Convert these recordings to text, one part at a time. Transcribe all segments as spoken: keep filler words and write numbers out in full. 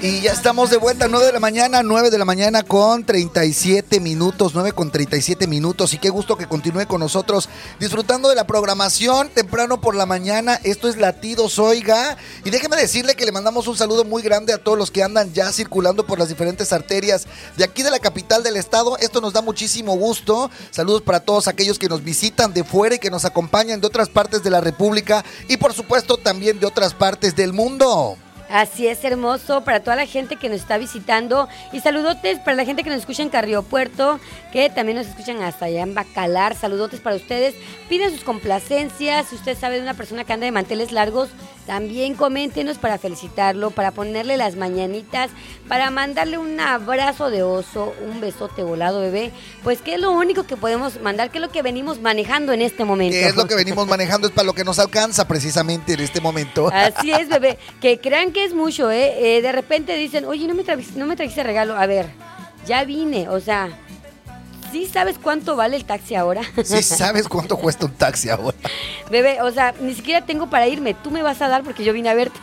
Y ya estamos de vuelta, nueve de la mañana, nueve de la mañana con treinta y siete minutos, nueve con treinta y siete minutos. Y qué gusto que continúe con nosotros disfrutando de la programación temprano por la mañana. Esto es Latidos, oiga. Y déjeme decirle que le mandamos un saludo muy grande a todos los que andan ya circulando por las diferentes arterias de aquí de la capital del estado. Esto nos da muchísimo gusto. Saludos para todos aquellos que nos visitan de fuera y que nos acompañan de otras partes de la República y por supuesto también de otras partes del mundo. Así es, hermoso, para toda la gente que nos está visitando y saludotes para la gente que nos escucha en Carrillo Puerto, que también nos escuchan hasta allá en Bacalar, saludotes para ustedes, piden sus complacencias, si usted sabe de una persona que anda de manteles largos, también coméntenos para felicitarlo, para ponerle las mañanitas, para mandarle un abrazo de oso, un besote volado, bebé, pues que es lo único que podemos mandar, que es lo que venimos manejando en este momento. ¿Qué es lo que venimos manejando? Es para lo que nos alcanza precisamente en este momento. Así es, bebé, que crean que es mucho, ¿eh? eh de repente dicen, oye, no me, tra- no me trajiste regalo. A ver, ya vine, o sea, ¿sí sabes cuánto vale el taxi ahora? ¿Sí sabes cuánto cuesta un taxi ahora? Bebé, o sea, ni siquiera tengo para irme, tú me vas a dar porque yo vine a verte.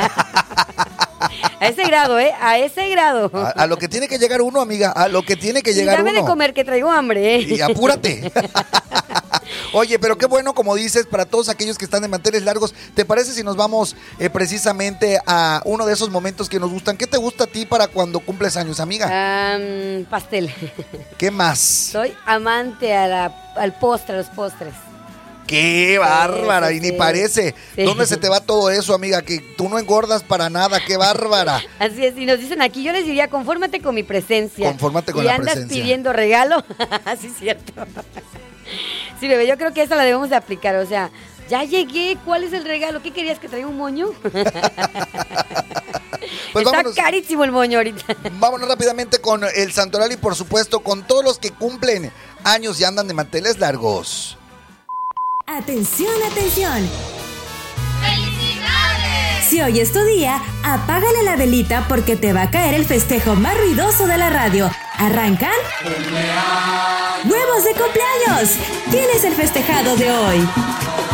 A ese grado, ¿eh? A ese grado. A, a lo que tiene que llegar uno, amiga, a lo que tiene que llegar y dame uno. de comer, que traigo hambre, ¿eh? Y apúrate. Oye, pero qué bueno, como dices, para todos aquellos que están de manteles largos, ¿te parece si nos vamos eh, precisamente a uno de esos momentos que nos gustan? ¿Qué te gusta a ti para cuando cumples años, amiga? Um, pastel. ¿Qué más? Soy amante a la, al postre, a los postres. ¡Qué bárbara! Sí, y sí, ni sí. parece. Sí. ¿Dónde se te va todo eso, amiga? Que tú no engordas para nada. ¡Qué bárbara! Así es, y nos dicen aquí, yo les diría, confórmate con mi presencia. Confórmate con y la andas presencia. pidiendo regalo. Así es cierto. Sí, bebé, yo creo que esa la debemos de aplicar. O sea, ya llegué, ¿cuál es el regalo? ¿Qué querías, que traiga un moño? Pues Está vámonos, carísimo el moño ahorita. vámonos rápidamente con el santoral y por supuesto con todos los que cumplen años y andan de manteles largos. Atención, atención. ¡Felicidades! Si hoy es tu día, apágale la velita porque te va a caer el festejo más ruidoso de la radio. ¿Arrancan? ¡Cumpleaños! ¡Huevos de cumpleaños! ¿Quién es el festejado de hoy?